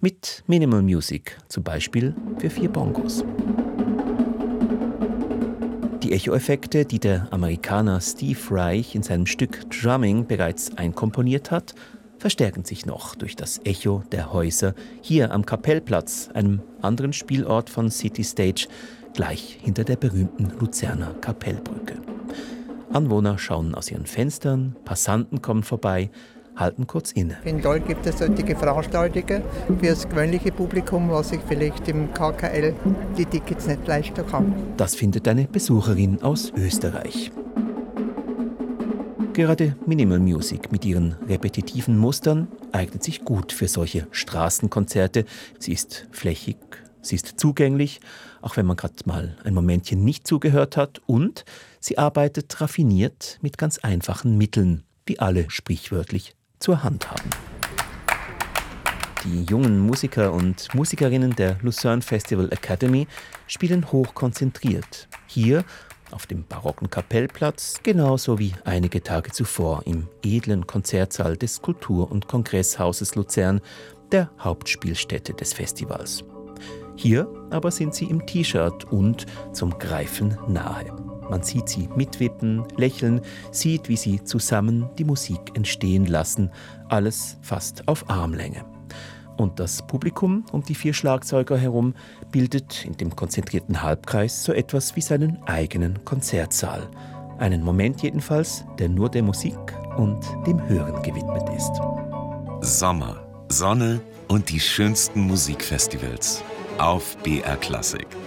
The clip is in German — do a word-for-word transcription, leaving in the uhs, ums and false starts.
Mit Minimal Music, zum Beispiel für vier Bongos. Die Echoeffekte, die der Amerikaner Steve Reich in seinem Stück Drumming bereits einkomponiert hat, verstärken sich noch durch das Echo der Häuser hier am Kapellplatz, einem anderen Spielort von City Stage, gleich hinter der berühmten Luzerner Kapellbrücke. Anwohner schauen aus ihren Fenstern, Passanten kommen vorbei, halten kurz inne. In Doll gibt es solche Veranstaltungen für das gewöhnliche Publikum, was sich vielleicht im K K L die Tickets nicht leisten kann. Das findet eine Besucherin aus Österreich. Gerade Minimal Music mit ihren repetitiven Mustern eignet sich gut für solche Straßenkonzerte. Sie ist flächig, sie ist zugänglich, auch wenn man gerade mal ein Momentchen nicht zugehört hat. Und sie arbeitet raffiniert mit ganz einfachen Mitteln, die alle sprichwörtlich zur Hand haben. Die jungen Musiker und Musikerinnen der Lucerne Festival Academy spielen hochkonzentriert. Hier auf dem barocken Kapellplatz, genauso wie einige Tage zuvor im edlen Konzertsaal des Kultur- und Kongresshauses Luzern, der Hauptspielstätte des Festivals. Hier aber sind sie im T-Shirt und zum Greifen nahe. Man sieht sie mitwippen, lächeln, sieht, wie sie zusammen die Musik entstehen lassen, alles fast auf Armlänge. Und das Publikum um die vier Schlagzeuger herum bildet in dem konzentrierten Halbkreis so etwas wie seinen eigenen Konzertsaal. Einen Moment jedenfalls, der nur der Musik und dem Hören gewidmet ist. Sommer, Sonne und die schönsten Musikfestivals auf B R Klassik.